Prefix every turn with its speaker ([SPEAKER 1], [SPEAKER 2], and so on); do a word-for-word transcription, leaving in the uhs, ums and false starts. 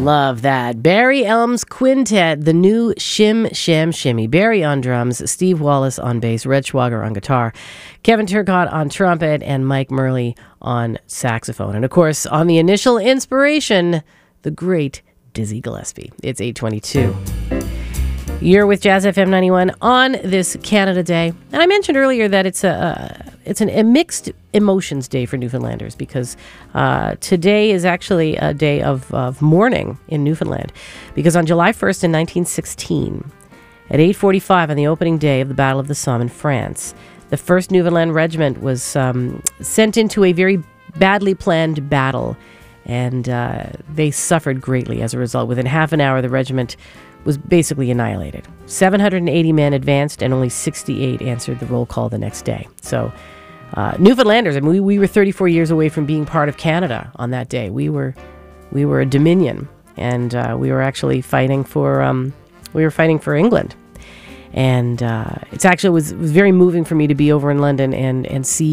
[SPEAKER 1] Love that. Barry Elms Quintet, the new Shim Sham Shimmy. Barry on drums, Steve Wallace on bass, Red Schwager on guitar, Kevin Turcotte on trumpet, and Mike Murley on saxophone. And of course, on the initial inspiration, the great Dizzy Gillespie. It's eight twenty-two. You're with Jazz F M ninety-one on this Canada Day. And I mentioned earlier that it's a, a it's an, a mixed emotions day for Newfoundlanders because uh, today is actually a day of, of mourning in Newfoundland. Because on July first in nineteen sixteen, at eight forty-five on the opening day of the Battle of the Somme in France, the first Newfoundland Regiment was um, sent into a very badly planned battle. And uh, they suffered greatly as a result. Within half an hour, the regiment was basically annihilated. seven hundred eighty men advanced, and only sixty-eight answered the roll call the next day. So uh, Newfoundlanders, I mean, we, we were thirty-four years away from being part of Canada on that day. We were we were a dominion, and uh, we were actually fighting for um, we were fighting for England. And uh, it's actually it was, it was very moving for me to be over in London and and see